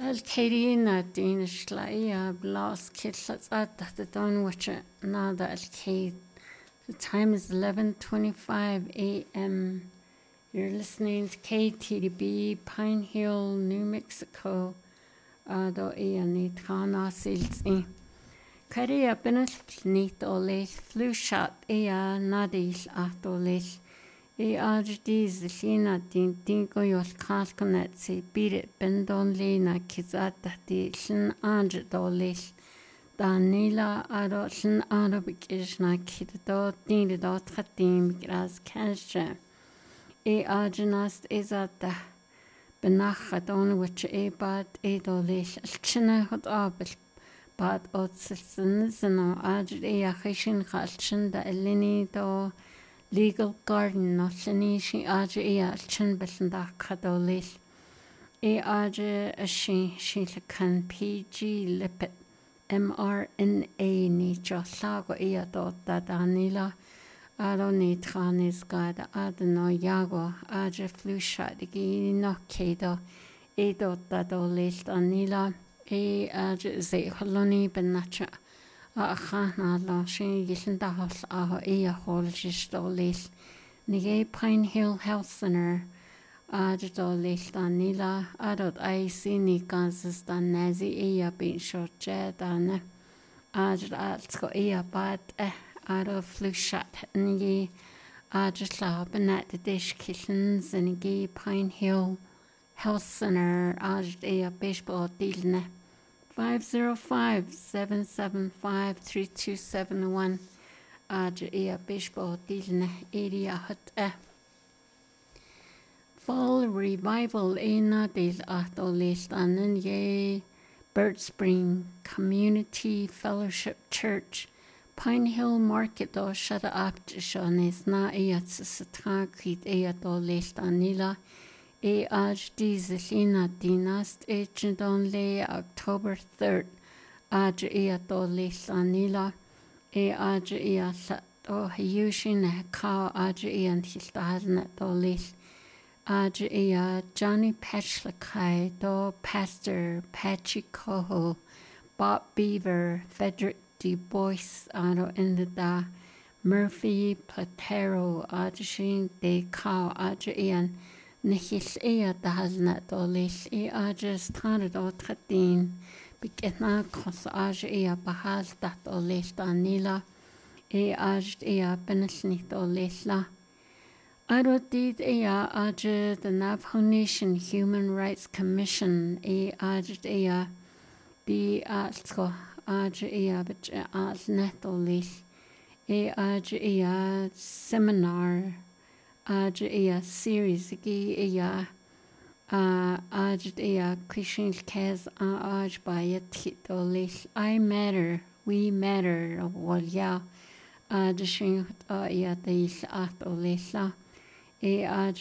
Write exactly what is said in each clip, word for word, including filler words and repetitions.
Alkeirina Danish Laia Blas Kitlas at the Donwich Nada Alkeid. The time is eleven twenty-five a.m. You're listening to K T D B, Pine Hill, New Mexico. Ado ia ni trana silsi. Karia benef nit olel flu shot ia nadil at olel. I ardiz lina din dingo yol kalkanet si birit bendon lina kizata di lin andret olel. Danila ado lin arabik isna kiddo din do tratim gras kansha. I arginast izata. Benachadon which a bad edolish alchina hot abel bad otsins no adj e achishin khalchin da elini do legal garden no shini shi adj e alchin belanda kadolish e adj a shi shi kan P G lipid M R N A ni joslago e do da danila Ado ni tranis gada adno yago aje flusha digi no kedo edo dado list anila e aje ze holoni benacha a khana la shin yisnda hos a e hol jisto list nige Pine Hill Health Center aje do list anila adot I C ni kansas dan nazi e bin shorje dan aje atsko e bad eh out of flu shot and ye I just love and at the dish kitchens and ye Pine Hill Health Center aj a baseball deal five zero five seven seven five three two seven one aj a baseball deal area hot fall revival in a deal at all list and ye Bird Spring Community Fellowship Church Pine Hill Market do shada up shon is na eat sa krit eat do list anila e aj dizelina dinast agent only October third aj eat do list anila e aj eat do yushin ka aj eat hildarna do list aj eat Johnny Patchlakai do Pastor Patchy Coho Bob Beaver Frederick Du Bois ado in the da Murphy Platero adjushin de cow adjian nihil ea da hasnat olish e adjus tanad o tradin biketna kos aj ea bahal dat olish danila e aj ea benesnit olish la ado did ea aj the Navajo Nation Human Rights Commission e aj ea be atsko Aj ea bich as netolish e aj ea seminar aj ea series gi ea uh aj ea krishin kez aj by titolish I matter we matter wal ya aj shin ea deis atolish e aj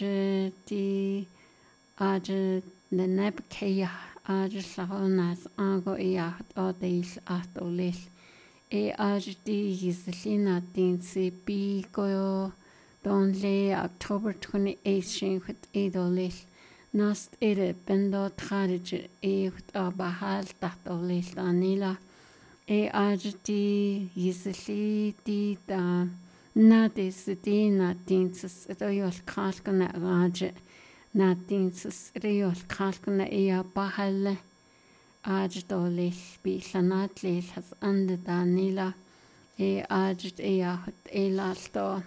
di aj the nebkeya aj sahonas ango ia o deis atolis e aj di yislina din si bi go don le October twenty-eighth shin with edolis nast ere bendo tradige e a bahal tatolis anila e aj di yisli di da na des di na din sis royal kalkana raje Natin sus reol kalkana ea bahal aj dolish bi sanat lil has and danila e aj ea hot elalto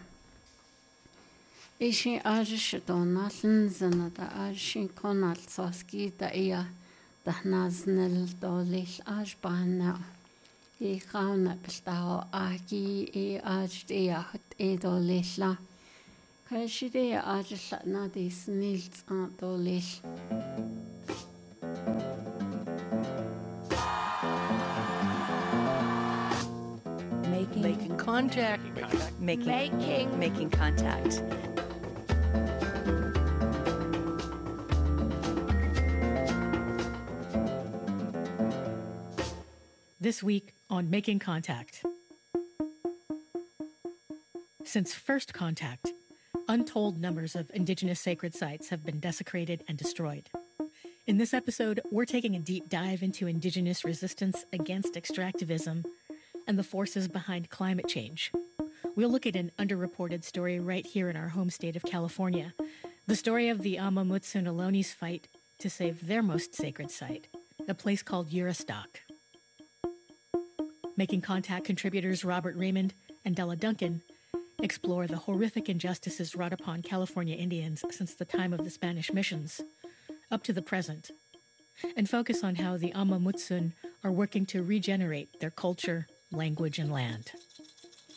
ishi aj shidona linzana da aj konal soski da ea da naznel dolish aj bana e khana bistao aki e aj ea hot e dolish la Kashide ajla na dis nils antolish. Making, making contact, making, making, making contact. This week on Making Contact. Since first contact, untold numbers of indigenous sacred sites have been desecrated and destroyed. In this episode, we're taking a deep dive into Indigenous resistance against extractivism and the forces behind climate change. We'll look at an underreported story right here in our home state of California, the story of the Amah Mutsun Ohloni's fight to save their most sacred site, a place called Juristok. Making Contact contributors Robert Raymond and Della Duncan explore the horrific injustices wrought upon California Indians since the time of the Spanish missions, up to the present, and focus on how the Amah Mutsun are working to regenerate their culture, language, and land.